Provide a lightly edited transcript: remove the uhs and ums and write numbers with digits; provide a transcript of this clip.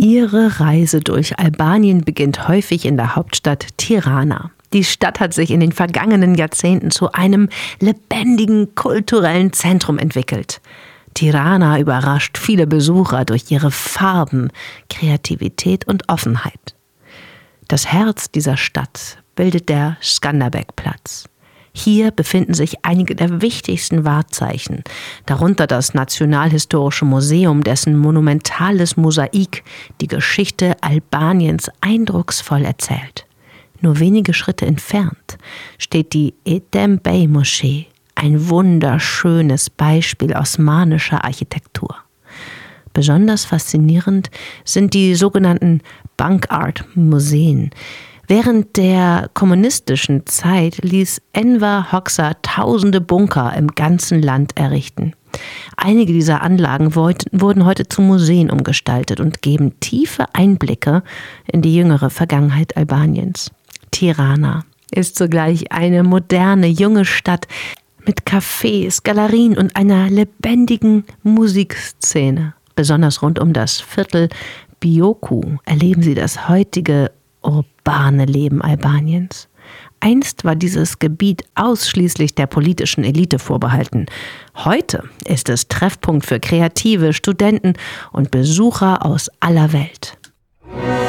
Ihre Reise durch Albanien beginnt häufig in der Hauptstadt Tirana. Die Stadt hat sich in den vergangenen Jahrzehnten zu einem lebendigen kulturellen Zentrum entwickelt. Tirana überrascht viele Besucher durch ihre Farben, Kreativität und Offenheit. Das Herz dieser Stadt bildet der Skanderbeg-Platz. Hier befinden sich einige der wichtigsten Wahrzeichen, darunter das Nationalhistorische Museum, dessen monumentales Mosaik die Geschichte Albaniens eindrucksvoll erzählt. Nur wenige Schritte entfernt steht die Etem Bey Moschee, ein wunderschönes Beispiel osmanischer Architektur. Besonders faszinierend sind die sogenannten Bank Art Museen. Während der kommunistischen Zeit ließ Enver Hoxha tausende Bunker im ganzen Land errichten. Einige dieser Anlagen wurden heute zu Museen umgestaltet und geben tiefe Einblicke in die jüngere Vergangenheit Albaniens. Tirana ist zugleich eine moderne, junge Stadt mit Cafés, Galerien und einer lebendigen Musikszene. Besonders rund um das Viertel Bioku erleben Sie das heutige urbane Leben Albaniens. Einst war dieses Gebiet ausschließlich der politischen Elite vorbehalten. Heute ist es Treffpunkt für Kreative, Studenten und Besucher aus aller Welt.